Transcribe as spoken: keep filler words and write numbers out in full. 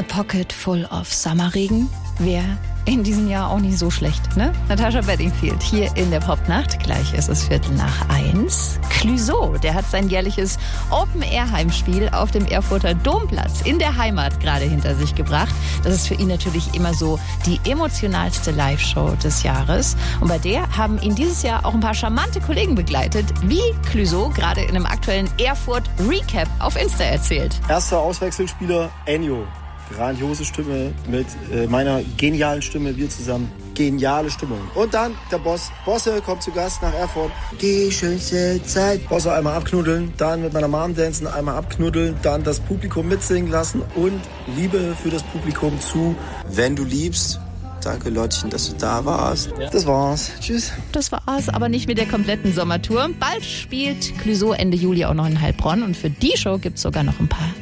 A Pocket Full of Sommerregen wäre in diesem Jahr auch nicht so schlecht, ne? Natascha Bedingfield hier in der Popnacht. Gleich ist es Viertel nach eins. Clouseau, der hat sein jährliches Open-Air-Heimspiel auf dem Erfurter Domplatz in der Heimat gerade hinter sich gebracht. Das ist für ihn natürlich immer so die emotionalste Live-Show des Jahres. Und bei der haben ihn dieses Jahr auch ein paar charmante Kollegen begleitet, wie Clouseau gerade in einem aktuellen Erfurt-Recap auf Insta erzählt. Erster Auswechselspieler, Ennio. Grandiose Stimme mit äh, meiner genialen Stimme, wir zusammen. Geniale Stimmung. Und dann der Boss. Bosse kommt zu Gast nach Erfurt. Die schönste Zeit. Bosse einmal abknuddeln, dann mit meiner Mom dancen, einmal abknuddeln, dann das Publikum mitsingen lassen und Liebe für das Publikum zu Wenn du liebst. Danke, Lottchen, dass du da warst. Ja. Das war's. Tschüss. Das war's, aber nicht mit der kompletten Sommertour. Bald spielt Clouseau Ende Juli auch noch in Heilbronn und für die Show gibt's sogar noch ein paar